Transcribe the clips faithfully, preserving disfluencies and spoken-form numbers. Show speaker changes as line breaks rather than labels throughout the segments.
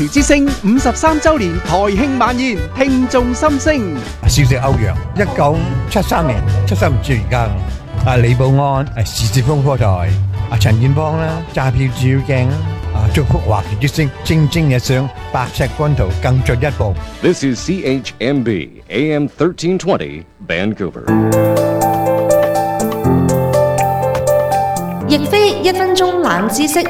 之聲五十三週年台慶晚宴，聽眾心聲。
少食歐陽，一九七三年七三年至而家，啊李寶安，啊時捷風科台，啊陳建邦啦，揸票照鏡啦，啊祝福華僑之聲蒸蒸日上，白石軍圖更進一步。
This is C H M B A M thirteen twenty Vancouver。
亦非一分鐘冷知識。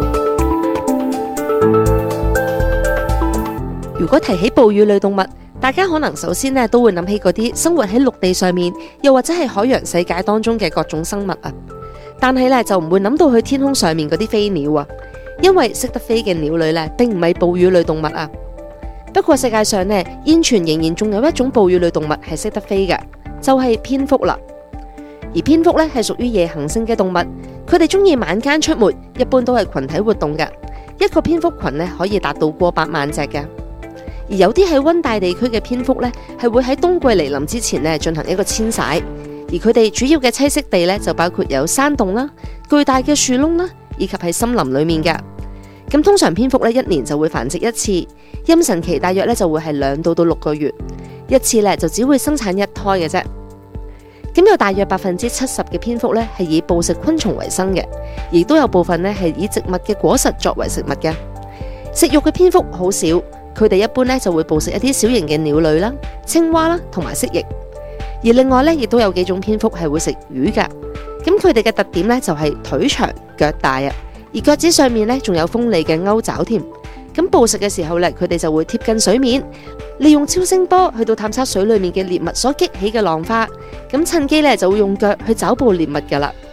如果提起哺乳類動物，大家可能首先咧都會諗起嗰啲生活喺陸地上面，又或者係海洋世界當中嘅各種生物啊。但係咧就唔會諗到去天空上面嗰啲飛鳥啊，因為識得飛嘅鳥類咧並唔係哺乳類動物啊。不過世界上咧現存仍然仲有一種哺乳類動物係識得飛嘅，就係蝙蝠啦。而蝙蝠咧係屬於夜行性嘅動物，佢哋中意晚間出沒，一般都係群體活動嘅。一個蝙蝠群咧可以達到過百萬隻嘅。而有啲喺溫帶地區嘅蝙蝠咧，係會喺冬季嚟臨之前咧進行一個遷徙，而佢哋主要嘅棲息地咧就包括有山洞啦、巨大嘅樹窿啦，以及喺森林裏面嘅。咁通常蝙蝠咧一年就會繁殖一次，妊娠期大約咧就會係兩到到六個月，一次咧就只會生產一胎嘅啫。咁有大約百分之七十嘅蝙蝠咧係以捕食昆蟲為生嘅，亦都有部分咧係以植物嘅果實作為食物嘅。食肉嘅蝙蝠好少。佢哋一般咧就會捕食一啲小型嘅鳥類啦、青蛙啦同埋蜥蜴，而另外咧亦都有幾種蝙蝠係會食魚噶。咁佢哋嘅特點咧就係腿長腳大啊，而腳趾上面咧仲有鋒利嘅鈎爪添。咁捕食嘅時候咧，佢哋就會貼近水面，利用超聲波去到探測水裏面嘅獵物所激起嘅浪花，咁趁機咧就會用腳去抓捕獵物噶啦。